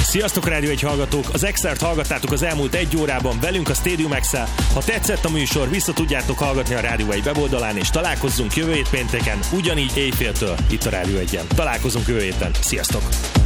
Sziasztok Rádió 1 hallgatók! Az Exert hallgattátok az elmúlt 1 órában velünk a Stadium X-el. Ha tetszett a műsor, vissza tudjátok hallgatni a Rádió 1 weboldalán, és találkozzunk jövő hét pénteken, ugyanígy éjféltől itt a Rádió 1-en. Találkozunk jövő héten. Sziasztok!